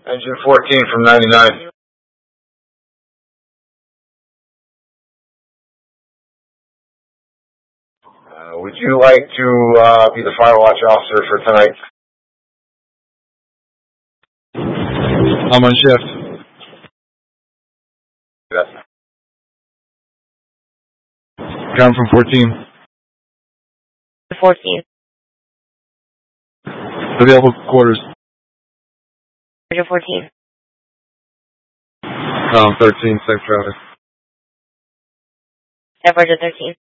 Engine 14 from 99. Would you like to be the fire watch officer for tonight? I'm on shift. Yes. Come from 14. 14. Available quarters. Roger 14. 13, safe traffic. Roger 13.